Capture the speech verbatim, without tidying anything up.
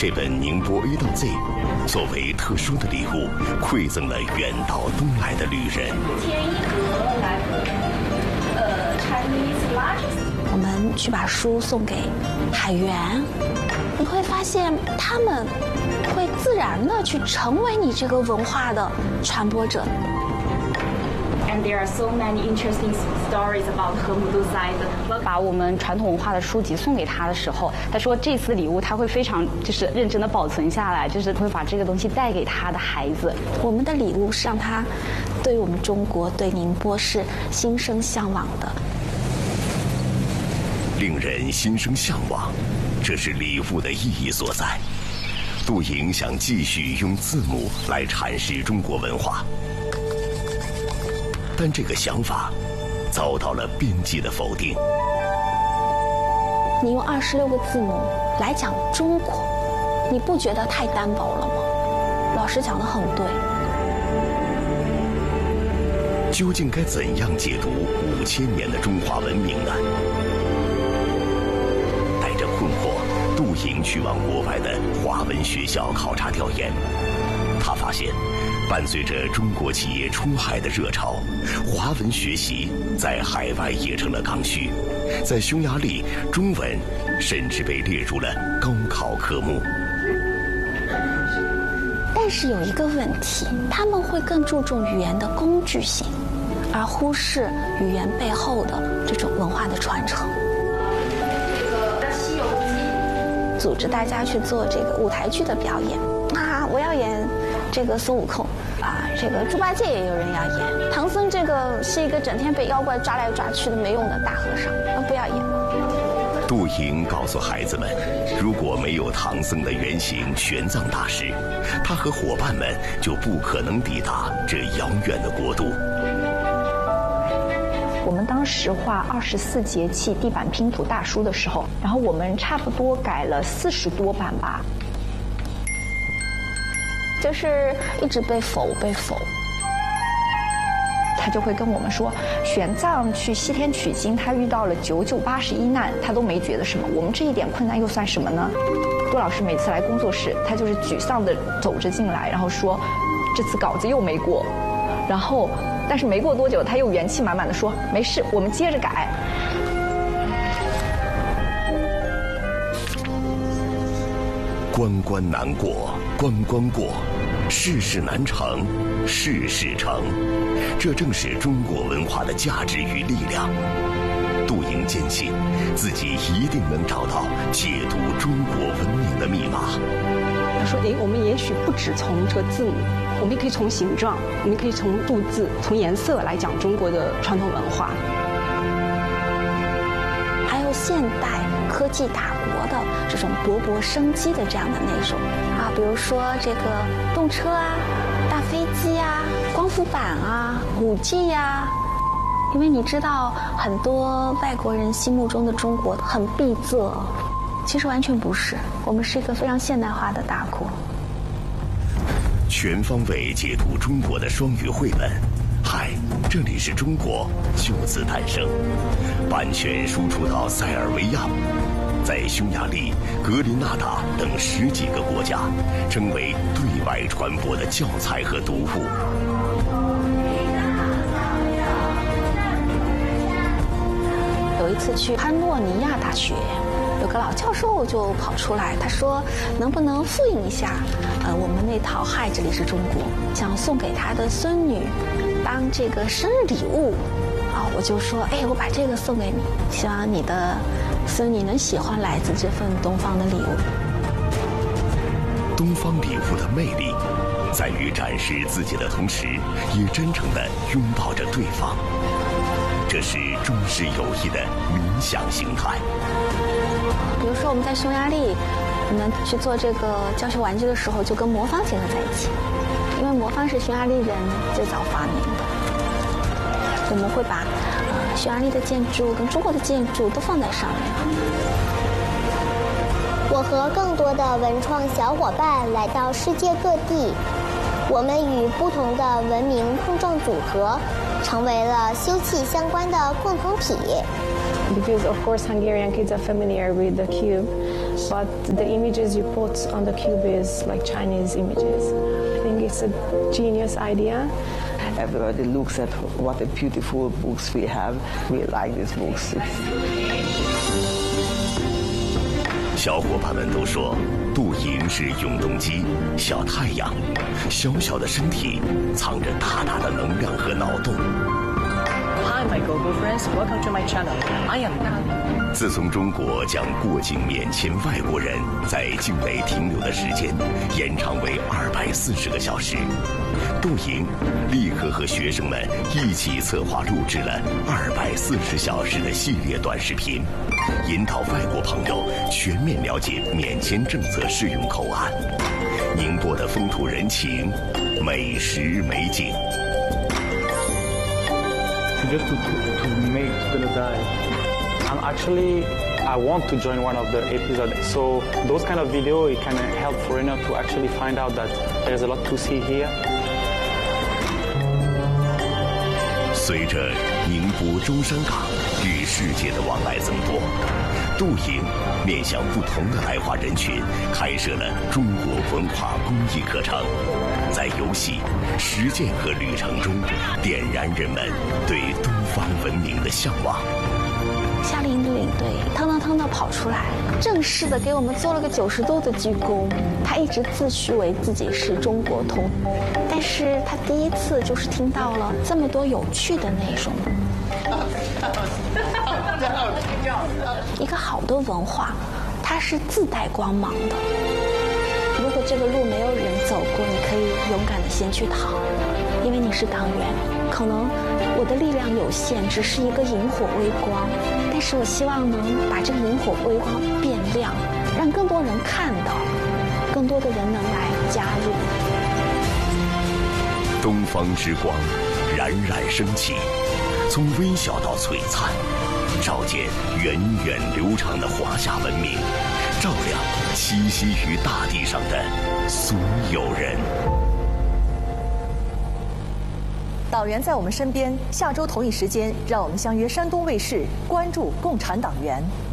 这本宁波 A 到 Z 作为特殊的礼物，馈赠了远道东来的旅人。 天一盒来呃 Chinese largest。我们去把书送给海员，你会发现他们会自然的去成为你这个文化的传播者。 And there are so many interesting stories about 河姆渡 side。 把我们传统文化的书籍送给他的时候，他说这次礼物他会非常就是认真的保存下来，就是会把这个东西带给他的孩子。 我们的礼物是让他对我们中国、对宁波是心生向往的。 令人心生向往，这是礼物的意义所在。杜莹想继续用字母来阐释中国文化。但这个想法遭到了编辑的否定。 你用二十六个字母来讲中国，你不觉得太单薄了吗？老师讲得很对。 究竟该怎样解读五千年的中华文明呢？带着困惑，杜莹去往国外的华文学校考察调研。他发现，伴随着中国企业出海的热潮，华文学习在海外也成了刚需。在匈牙利，中文甚至被列入了高考科目。 但是有一个问题，他们会更注重语言的工具性，而忽视语言背后的这种文化的传承。 这个《西游记》 组织大家去做这个舞台剧的表演啊，我要演这个孙悟空啊，这个猪八戒也有人要演，唐僧这个是一个整天被妖怪抓来抓去的没用的大和尚，啊不要演。 杜莹告诉孩子们，如果没有唐僧的原型玄奘大师，他和伙伴们就不可能抵达这遥远的国度。 我们当时画二十四节气地板拼图大书的时候，然后我们差不多改了四十多版吧。 就是一直被否被否， 他就会跟我们说，玄奘去西天取经，他遇到了九九八十一难，他都没觉得什么，我们这一点困难又算什么呢？杜老师每次来工作室，他就是沮丧地走着进来，然后说，这次稿子又没过，然后但是没过多久，他又元气满满地说，没事，我们接着改。 关关难过关关过，事事难成事事成，这正是中国文化的价值与力量。杜莹坚信自己一定能找到解读中国文明的密码。 他说，诶，我们也许不只从这个字母，我们也可以从形状，我们可以从数字，从颜色来讲中国的传统文化。 还有现代科技大国的这种勃勃生机的这样的内容啊，比如说这个动车啊、大飞机啊、光伏板啊、五 G 呀。因为你知道，很多外国人心目中的中国很闭塞，其实完全不是，我们是一个非常现代化的大国。 全方位解读中国的双语绘本，嗨，这里是中国就此诞生，版权输出到塞尔维亚，在匈牙利、格林纳达等十几个国家，成为对外传播的教材和读物。 有一次去潘诺尼亚大学，有个老教授就跑出来，他说能不能复印一下呃我们那套嗨这里是中国，想送给他的孙女当这个生日礼物啊，我就说哎，我把这个送给你，希望你的孙女能喜欢来自这份东方的礼物。 东方礼物的魅力在于展示自己的同时，也真诚地拥抱着对方，这是中式友谊的冥想形态。 比如说我们在匈牙利，我们去做这个教学玩具的时候，就跟魔方结合在一起，因为魔方是匈牙利人最早发明的。我们会把呃匈牙利的建筑跟中国的建筑都放在上面。 我和更多的文创小伙伴来到世界各地，我们与不同的文明碰撞组合，成为了休憩相关的共同体。 Because of course Hungarian kids are familiar with the cube, but the images you put on the cube is like Chinese images. I think it's a genius idea. Everybody looks at what a beautiful books we have. We like these books. 小伙伴们都说，杜莹是永动机、小太阳，小小的身体藏着大大的能量和脑洞。 Hi, my Gogo friends. Welcome to my channel. I am Nali. 自从中国将过境免签外国人在境内停留的时间延长为二百四十个小时，杜莹立刻和学生们一起策划录制了二百四十小时的系列短视频，引导外国朋友全面了解免签政策适用口岸，宁波的风土人情、美食美景。 Just to, to, to make the dive. I'm actually, I want to join one of the episodes. So those kind of video, it can help foreigner to actually find out that there's a lot to see here. 随着宁波舟山港与世界的往来增多，杜莹面向不同的来华人群开设了中国文化公益课程，在游戏、实践和旅程中点燃人们对东方文明的向往。 夏令营的领队腾腾腾的跑出来，正式的给我们做了个九十度的鞠躬。他一直自诩为自己是中国通，但是他第一次就是听到了这么多有趣的内容。一个好的文化，它是自带光芒的。如果这个路没有人走过，你可以勇敢的先去逃，因为你是党员。可能我的力量有限，只是一个萤火微光，但是我希望能把这个萤火微光变亮，让更多人看到，更多的人能来加入。 东方之光冉冉升起，从微小到璀璨，照见源远流长的华夏文明，照亮栖息于大地上的所有人。 党员在我们身边，下周同一时间，让我们相约山东卫视，关注共产党员。